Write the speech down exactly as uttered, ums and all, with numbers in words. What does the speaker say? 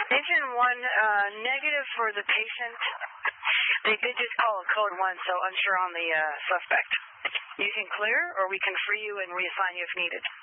Agent one, uh, negative for the patient. They did just call a code one, so unsure on the uh, suspect. You can clear, or we can free you and reassign you if needed.